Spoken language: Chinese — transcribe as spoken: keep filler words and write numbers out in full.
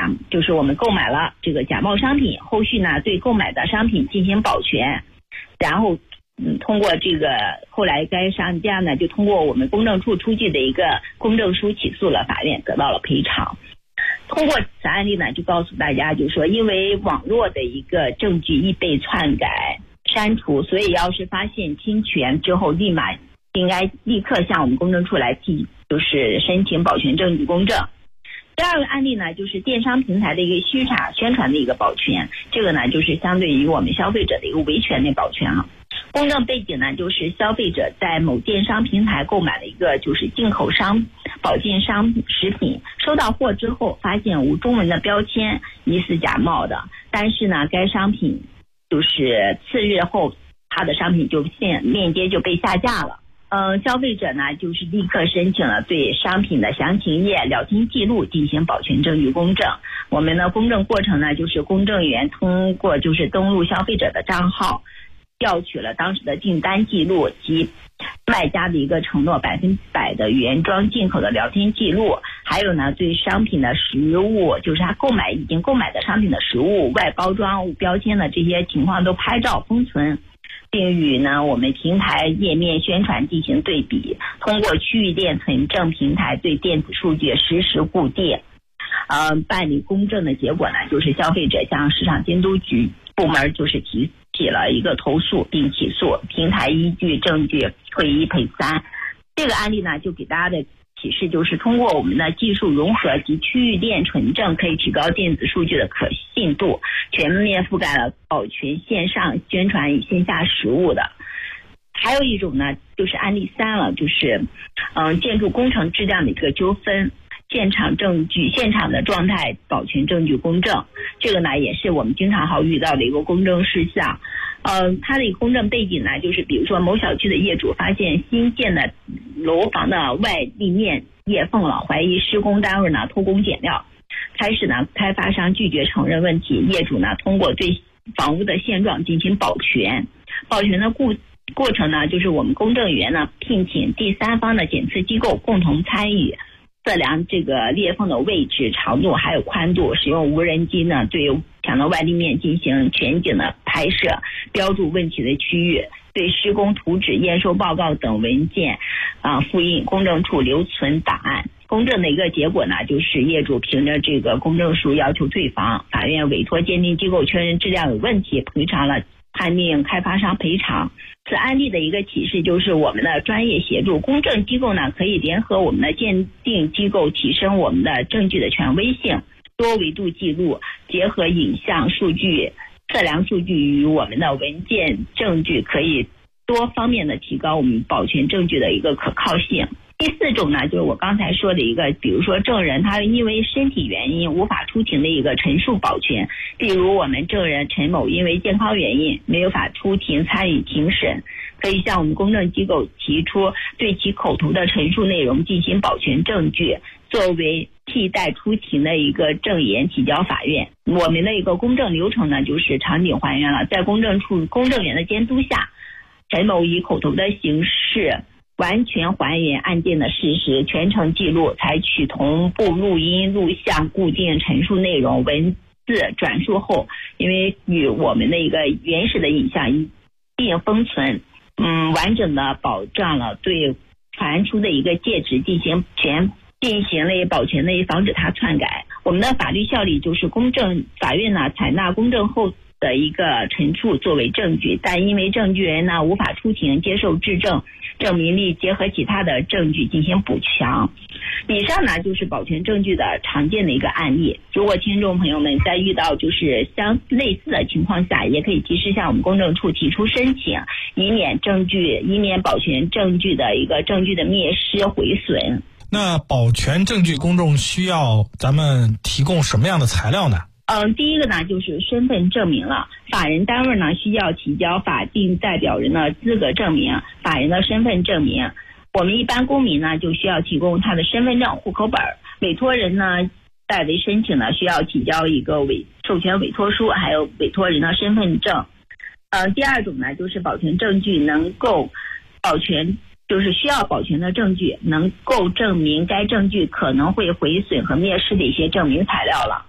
假，就是我们购买了这个假冒商品，后续呢对购买的商品进行保全，然后嗯通过这个后来该商家呢就通过我们公证处出具的一个公证书起诉了法院，得到了赔偿。通过此案例呢，就告诉大家，就是说因为网络的一个证据易被篡改删除，所以要是发现侵权之后，立马应该立刻向我们公证处来提，就是申请保全证据公证。第二个案例呢，就是电商平台的一个虚假宣传的一个保全，这个呢就是相对于我们消费者的一个维权的保全了。公证背景呢，就是消费者在某电商平台购买了一个就是进口商保健商食品，收到货之后发现无中文的标签，疑似假冒的，但是呢该商品就是次日后他的商品就链链接就被下架了。呃，消费者呢就是立刻申请了对商品的详情页、聊天记录进行保全证据公证。我们的公证过程呢，就是公证员通过就是登录消费者的账号，调取了当时的订单记录及卖家的一个承诺百分百的原装进口的聊天记录，还有呢对商品的实物，就是他购买已经购买的商品的实物、外包装物标签的这些情况都拍照封存，并与呢我们平台页面宣传进行对比，通过区域链存证平台对电子数据实时固定，呃，办理公证的结果呢，就是消费者向市场监督局部门就是提起了一个投诉并起诉，平台依据证据退一赔三。这个案例呢，就给大家的启示就是，通过我们的技术融合及区域链纯正，可以提高电子数据的可信度，全面覆盖了保全线上宣传与线下实务的。还有一种呢，就是案例三了，就是嗯建筑工程质量的一个纠纷，现场证据现场的状态保全证据公证，这个呢也是我们经常好遇到的一个公证事项。呃，它的一个公证背景呢，就是比如说某小区的业主发现新建的楼房的外立面裂缝了，怀疑施工单位呢偷工减料，开始呢开发商拒绝承认问题，业主呢通过对房屋的现状进行保全，保全的过过程呢，就是我们公证员呢聘请第三方的检测机构共同参与，测量这个裂缝的位置、长度还有宽度，使用无人机呢对墙的外立面进行全景的拍摄，标注问题的区域，对施工图纸、验收报告等文件啊、呃、复印公证处留存档案。公证的一个结果呢，就是业主凭着这个公证书要求退房，法院委托鉴定机构确认质量有问题，赔偿了，判定开发商赔偿。此案例的一个启示就是，我们的专业协助公证机构呢，可以联合我们的鉴定机构，提升我们的证据的权威性，多维度记录，结合影像数据、测量数据与我们的文件证据，可以多方面的提高我们保全证据的一个可靠性。第四种呢，就是我刚才说的一个，比如说证人他因为身体原因无法出庭的一个陈述保全，比如我们证人陈某因为健康原因没有法出庭参与庭审，可以向我们公证机构提出对其口头的陈述内容进行保全证据，作为替代出庭的一个证言提交法院。我们的一个公证流程呢，就是场景还原了，在公证处公证员的监督下，陈某以口头的形式完全还原案件的事实，全程记录，采取同步录音、录像，固定陈述内容，文字转述后，因为与我们的一个原始的影像一并封存，嗯，完整的保障了对传出的一个介质进行全进行了保全的防止它篡改。我们的法律效力就是公证法院呢采纳公证后的一个陈述作为证据，但因为证据人呢无法出庭接受质证，证明力结合其他的证据进行补强。以上呢就是保全证据的常见的一个案例。如果听众朋友们在遇到就是相类似的情况下，也可以及时向我们公证处提出申请，以免证据以免保全证据的一个证据的灭失毁损。 那保全证据公证需要咱们提供什么样的材料呢？ 嗯，第一个呢就是身份证明了，法人单位呢需要提交法定代表人的资格证明、法人的身份证明。我们一般公民呢就需要提供他的身份证、户口本，委托人呢代为申请呢需要提交一个委授权委托书，还有委托人的身份证。呃，第二种呢就是保全证据能够保全。就是需要保全的证据能够证明该证据可能会毁损和灭失的一些证明材料了。